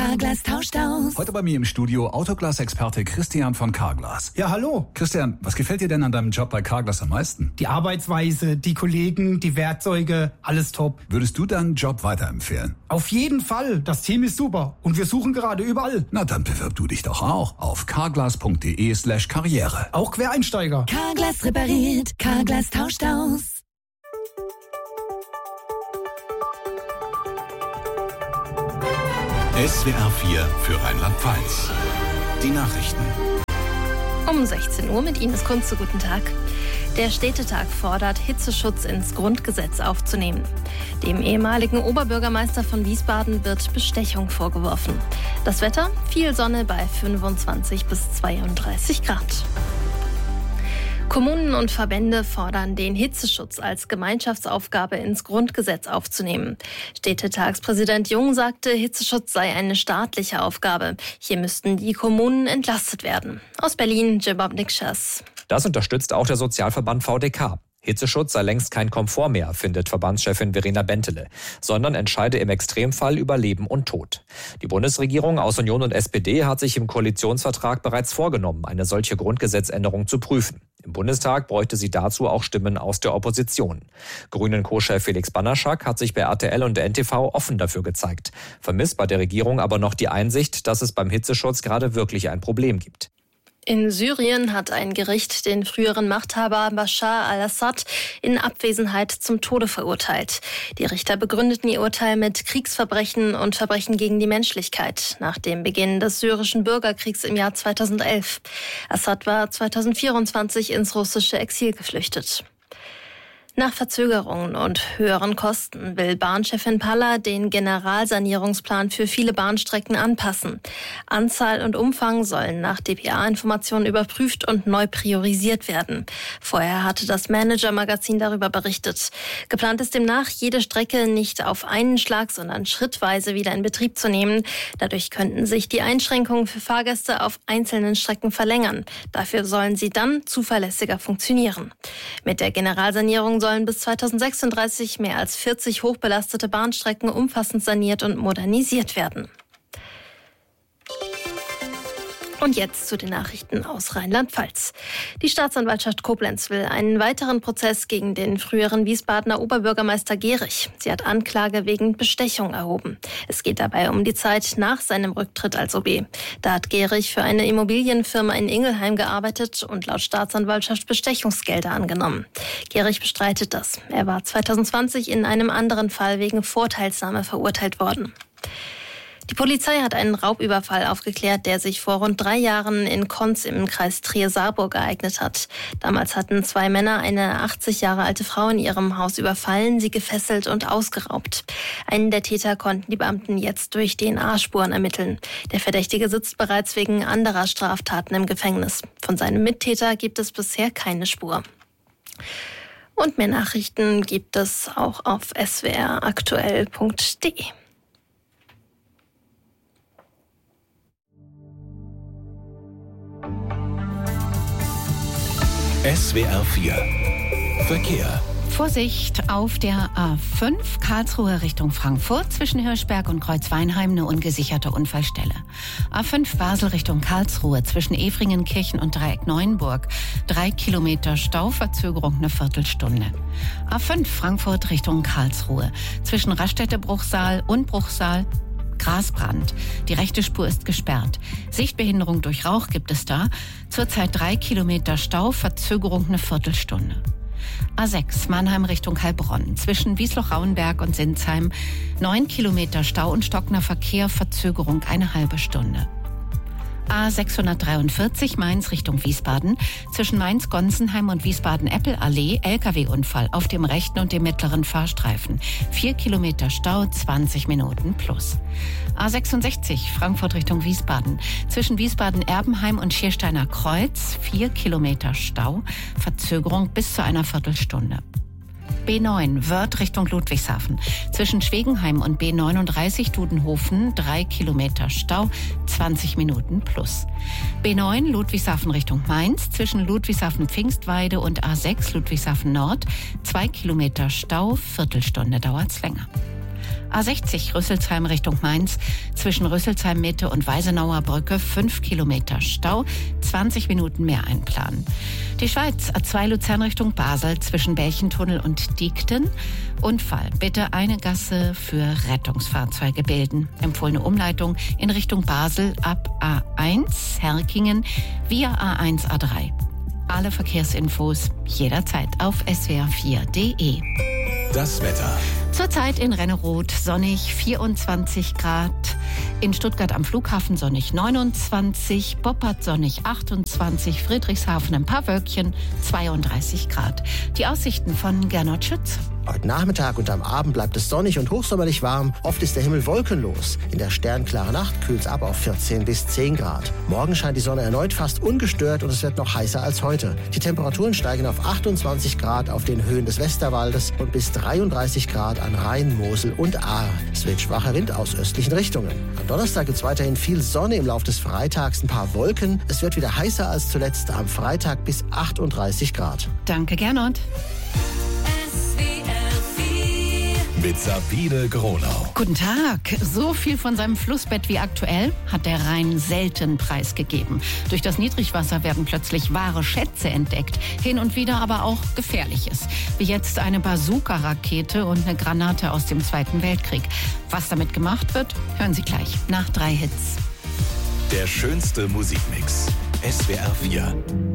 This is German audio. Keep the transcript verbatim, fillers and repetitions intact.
Carglass tauscht aus. Heute bei mir im Studio Autoglas-Experte Christian von Carglass. Ja, hallo. Christian, was gefällt dir denn an deinem Job bei Carglass am meisten? Die Arbeitsweise, die Kollegen, die Werkzeuge, alles top. Würdest du deinen Job weiterempfehlen? Auf jeden Fall. Das Team ist super und wir suchen gerade überall. Na, dann bewirb du dich doch auch auf carglass.de slash karriere. Auch Quereinsteiger. Carglass repariert, Carglass tauscht aus. S W R vier für Rheinland-Pfalz. Die Nachrichten. Um sechzehn Uhr mit Ines Kunze. Guten Tag. Der Städtetag fordert, Hitzeschutz ins Grundgesetz aufzunehmen. Dem ehemaligen Oberbürgermeister von Wiesbaden wird Bestechung vorgeworfen. Das Wetter? Viel Sonne bei fünfundzwanzig bis zweiunddreißig Grad. Kommunen und Verbände fordern, den Hitzeschutz als Gemeinschaftsaufgabe ins Grundgesetz aufzunehmen. Städtetagspräsident Jung sagte, Hitzeschutz sei eine staatliche Aufgabe. Hier müssten die Kommunen entlastet werden. Aus Berlin, Jebab Nikschas. Das unterstützt auch der Sozialverband V D K. Hitzeschutz sei längst kein Komfort mehr, findet Verbandschefin Verena Bentele, sondern entscheide im Extremfall über Leben und Tod. Die Bundesregierung aus Union und S P D hat sich im Koalitionsvertrag bereits vorgenommen, eine solche Grundgesetzänderung zu prüfen. Im Bundestag bräuchte sie dazu auch Stimmen aus der Opposition. Grünen-Co-Chef Felix Banaschak hat sich bei R T L und N T V offen dafür gezeigt, vermisst bei der Regierung aber noch die Einsicht, dass es beim Hitzeschutz gerade wirklich ein Problem gibt. In Syrien hat ein Gericht den früheren Machthaber Bashar al-Assad in Abwesenheit zum Tode verurteilt. Die Richter begründeten ihr Urteil mit Kriegsverbrechen und Verbrechen gegen die Menschlichkeit nach dem Beginn des syrischen Bürgerkriegs im Jahr zweitausendelf. Assad war zweitausendvierundzwanzig ins russische Exil geflüchtet. Nach Verzögerungen und höheren Kosten will Bahnchefin Palla den Generalsanierungsplan für viele Bahnstrecken anpassen. Anzahl und Umfang sollen nach D P A-Informationen überprüft und neu priorisiert werden. Vorher hatte das Manager-Magazin darüber berichtet. Geplant ist demnach, jede Strecke nicht auf einen Schlag, sondern schrittweise wieder in Betrieb zu nehmen. Dadurch könnten sich die Einschränkungen für Fahrgäste auf einzelnen Strecken verlängern. Dafür sollen sie dann zuverlässiger funktionieren. Mit der Generalsanierung sollen bis zweitausendsechsunddreißig mehr als vierzig hochbelastete Bahnstrecken umfassend saniert und modernisiert werden. Und jetzt zu den Nachrichten aus Rheinland-Pfalz. Die Staatsanwaltschaft Koblenz will einen weiteren Prozess gegen den früheren Wiesbadener Oberbürgermeister Gehrig. Sie hat Anklage wegen Bestechung erhoben. Es geht dabei um die Zeit nach seinem Rücktritt als O B. Da hat Gehrig für eine Immobilienfirma in Ingelheim gearbeitet und laut Staatsanwaltschaft Bestechungsgelder angenommen. Gehrig bestreitet das. Er war zweitausendzwanzig in einem anderen Fall wegen Vorteilsnahme verurteilt worden. Die Polizei hat einen Raubüberfall aufgeklärt, der sich vor rund drei Jahren in Konz im Kreis Trier-Saarburg ereignet hat. Damals hatten zwei Männer eine achtzig Jahre alte Frau in ihrem Haus überfallen, sie gefesselt und ausgeraubt. Einen der Täter konnten die Beamten jetzt durch D N A-Spuren ermitteln. Der Verdächtige sitzt bereits wegen anderer Straftaten im Gefängnis. Von seinem Mittäter gibt es bisher keine Spur. Und mehr Nachrichten gibt es auch auf s w r aktuell punkt d e. S W R vier Verkehr. Vorsicht auf der A fünf Karlsruhe Richtung Frankfurt zwischen Hirschberg und Kreuzweinheim eine ungesicherte Unfallstelle. A fünf Basel Richtung Karlsruhe zwischen Efringenkirchen und Dreieck Neuenburg drei Kilometer Stau, Verzögerung eine Viertelstunde. A fünf Frankfurt Richtung Karlsruhe zwischen Raststätte-Bruchsal und Bruchsal Grasbrand. Die rechte Spur ist gesperrt. Sichtbehinderung durch Rauch gibt es da. Zurzeit drei Kilometer Stau, Verzögerung eine Viertelstunde. A sechs Mannheim Richtung Heilbronn zwischen Wiesloch-Rauenberg und Sinsheim neun Kilometer Stau und stockender Verkehr, Verzögerung eine halbe Stunde. A sechshundertdreiundvierzig Mainz Richtung Wiesbaden zwischen Mainz-Gonsenheim und Wiesbaden-Eppel-Allee L K W-Unfall auf dem rechten und dem mittleren Fahrstreifen. vier Kilometer Stau, zwanzig Minuten plus. A sechsundsechzig Frankfurt Richtung Wiesbaden zwischen Wiesbaden-Erbenheim und Schiersteiner Kreuz vier Kilometer Stau, Verzögerung bis zu einer Viertelstunde. B neun Wörth Richtung Ludwigshafen zwischen Schwegenheim und B neununddreißig Dudenhofen drei Kilometer Stau, zwanzig Minuten plus. B neun Ludwigshafen Richtung Mainz zwischen Ludwigshafen-Pfingstweide und A sechs Ludwigshafen Nord zwei Kilometer Stau, Viertelstunde dauert's länger. A sechzig Rüsselsheim Richtung Mainz, zwischen Rüsselsheim Mitte und Weisenauer Brücke fünf Kilometer Stau, zwanzig Minuten mehr einplanen. Die Schweiz, A zwei Luzern Richtung Basel, zwischen Belchentunnel und Diekten. Unfall, bitte eine Gasse für Rettungsfahrzeuge bilden. Empfohlene Umleitung in Richtung Basel ab A eins Herkingen via A eins A drei. Alle Verkehrsinfos jederzeit auf s w r vier punkt d e. Das Wetter. Zurzeit in Renneroth sonnig vierundzwanzig Grad, in Stuttgart am Flughafen sonnig neunundzwanzig, Boppard sonnig achtundzwanzig, Friedrichshafen ein paar Wölkchen zweiunddreißig Grad. Die Aussichten von Gernot Schütz. Heute Nachmittag und am Abend bleibt es sonnig und hochsommerlich warm. Oft ist der Himmel wolkenlos. In der sternklaren Nacht kühlt es ab auf vierzehn bis zehn Grad. Morgen scheint die Sonne erneut fast ungestört und es wird noch heißer als heute. Die Temperaturen steigen auf achtundzwanzig Grad auf den Höhen des Westerwaldes und bis dreiunddreißig Grad an Rhein, Mosel und Ahr. Es weht schwacher Wind aus östlichen Richtungen. Am Donnerstag gibt es weiterhin viel Sonne, im Laufe des Freitags ein paar Wolken. Es wird wieder heißer als zuletzt, am Freitag bis achtunddreißig Grad. Danke, Gernot. Mit Sabine Gronau. Guten Tag. So viel von seinem Flussbett wie aktuell hat der Rhein selten preisgegeben. Durch das Niedrigwasser werden plötzlich wahre Schätze entdeckt. Hin und wieder aber auch Gefährliches. Wie jetzt eine Bazooka-Rakete und eine Granate aus dem Zweiten Weltkrieg. Was damit gemacht wird, hören Sie gleich nach drei Hits. Der schönste Musikmix. S W R vier.